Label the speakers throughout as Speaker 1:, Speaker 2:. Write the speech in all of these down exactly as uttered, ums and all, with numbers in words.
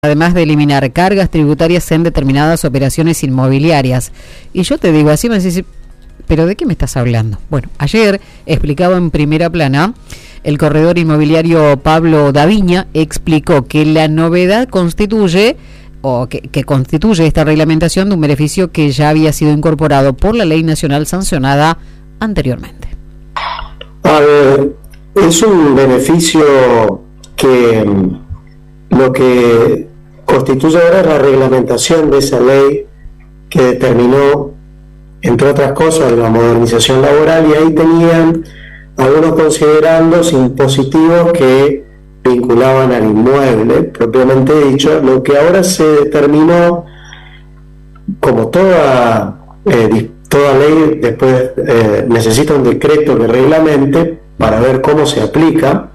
Speaker 1: además de eliminar cargas tributarias en determinadas operaciones inmobiliarias. Y yo te digo así, me decís, ¿pero de qué me estás hablando? Bueno, ayer explicaba en Primera Plana, el corredor inmobiliario Pablo Daviña explicó que la novedad constituye, o que, que constituye esta reglamentación de un beneficio que ya había sido incorporado por la ley nacional sancionada anteriormente.
Speaker 2: A ver, es un beneficio que lo que constituye ahora la reglamentación de esa ley que determinó, entre otras cosas, la modernización laboral, y ahí tenían algunos considerandos impositivos que vinculaban al inmueble, propiamente dicho. Lo que ahora se determinó, como toda, eh, toda ley después eh, necesita un decreto que reglamente para ver cómo se aplica,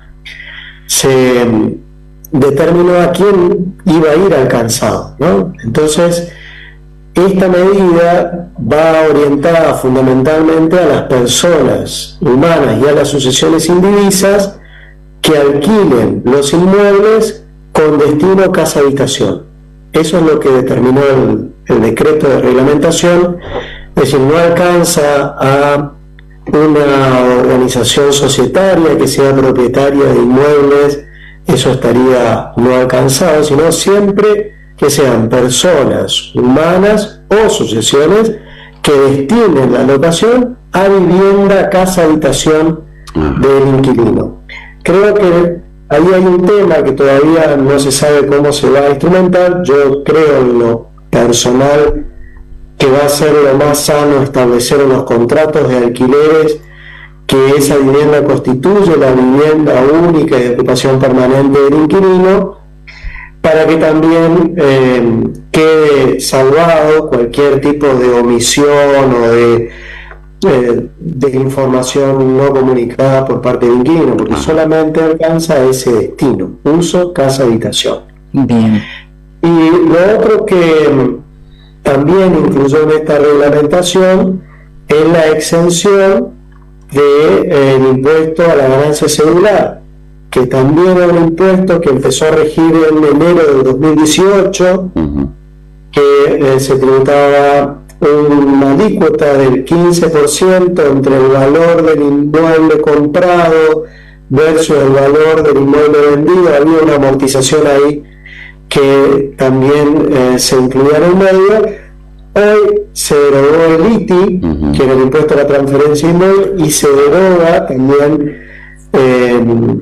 Speaker 2: se determinó a quién iba a ir alcanzado, ¿no? Entonces, esta medida va orientada fundamentalmente a las personas humanas y a las sucesiones indivisas que alquilen los inmuebles con destino casa-habitación. Eso es lo que determinó el, el decreto de reglamentación, es decir, no alcanza a una organización societaria que sea propietaria de inmuebles, eso estaría no alcanzado, sino siempre que sean personas humanas o sucesiones que destinen la locación a vivienda, casa, habitación del inquilino. Creo que ahí hay un tema que todavía no se sabe cómo se va a instrumentar. Yo creo en lo personal que va a ser lo más sano establecer unos contratos de alquileres que esa vivienda constituye la vivienda única y de ocupación permanente del inquilino, para que también eh, quede salvado cualquier tipo de omisión o de, eh, de información no comunicada por parte del inquilino, porque solamente alcanza ese destino: uso, casa, habitación.
Speaker 1: Bien.
Speaker 2: Y lo otro que también incluyó en esta reglamentación es la exención del de, eh, impuesto a la ganancia celular, que también es un impuesto que empezó a regir en enero del dos mil dieciocho, uh-huh. que eh, se tributaba una alícuota del quince por ciento entre el valor del inmueble comprado versus el valor del inmueble vendido. Había una amortización ahí que también eh, se incluía en el medio. Hoy se derogó el I T I, uh-huh. que era el impuesto a la transferencia inmueble, y se deroga también eh,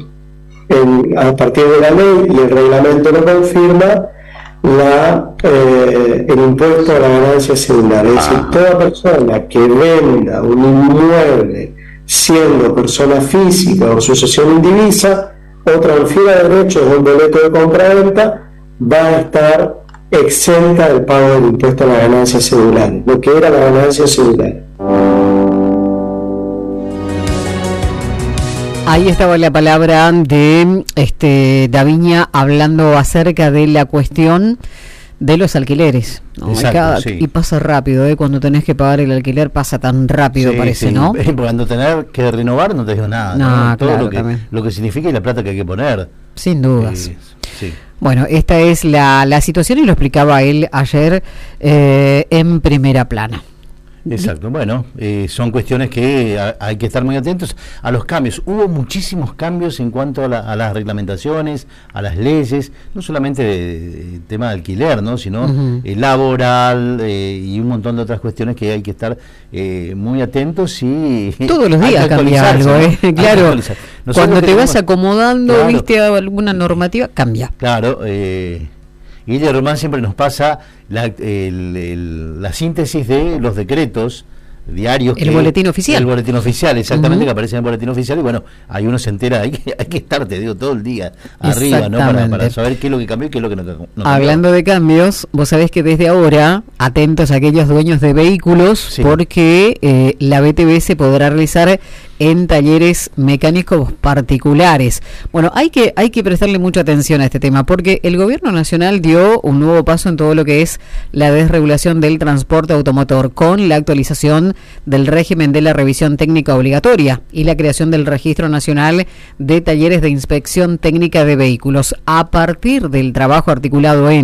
Speaker 2: en, a partir de la ley, y el reglamento lo confirma, la, eh, el impuesto a la ganancia celular. Es decir, toda persona que venda un inmueble siendo persona física o sucesión indivisa o transfiera derechos de un boleto de compra-venta va a estar exenta del pago del impuesto a la ganancia celular, lo que era la ganancia celular.
Speaker 1: Ahí estaba la palabra de este Daviña hablando acerca de la cuestión de los alquileres, ¿no?
Speaker 3: Exacto,
Speaker 1: y, cada,
Speaker 3: sí.
Speaker 1: y pasa rápido, ¿eh? Cuando tenés que pagar el alquiler pasa tan rápido,
Speaker 3: sí,
Speaker 1: parece,
Speaker 3: sí.
Speaker 1: ¿no?
Speaker 3: Cuando tenés que renovar no te digo nada,
Speaker 1: no,
Speaker 3: ¿no? Todo
Speaker 1: claro,
Speaker 3: lo que, lo que significa y la plata que hay que poner.
Speaker 1: Sin dudas.
Speaker 3: Eh, sí.
Speaker 1: Bueno, esta es la, la situación y lo explicaba él ayer eh, en Primera Plana.
Speaker 3: Exacto, bueno, eh, son cuestiones que a, hay que estar muy atentos a los cambios. Hubo muchísimos cambios en cuanto a, la, a las reglamentaciones, a las leyes, no solamente de, de tema de alquiler, ¿no? Sino uh-huh. eh, laboral eh, y un montón de otras cuestiones que hay que estar eh, muy atentos y
Speaker 1: todos los días cambia algo,
Speaker 3: ¿no?
Speaker 1: ¿eh? Claro, cuando te
Speaker 3: tenemos,
Speaker 1: vas acomodando, claro, viste alguna normativa, cambia.
Speaker 3: Claro, eh, Guille Román siempre nos pasa la, el, el, la síntesis de los decretos diarios.
Speaker 1: El
Speaker 3: que,
Speaker 1: boletín oficial.
Speaker 3: El boletín oficial, exactamente, uh-huh. que aparece en el boletín oficial, y bueno, ahí uno se entera, hay que, hay que estar, te digo, todo el día arriba, ¿no? Para, para saber qué es lo que cambió y qué es lo que no, no cambió.
Speaker 1: Hablando de cambios, vos sabés que desde ahora, atentos a aquellos dueños de vehículos, sí. porque eh, la B T V se podrá realizar en talleres mecánicos particulares. Bueno, hay que, hay que prestarle mucha atención a este tema, porque el gobierno nacional dio un nuevo paso en todo lo que es la desregulación del transporte automotor, con la actualización del régimen de la revisión técnica obligatoria y la creación del Registro Nacional de Talleres de Inspección Técnica de Vehículos. A partir del trabajo articulado en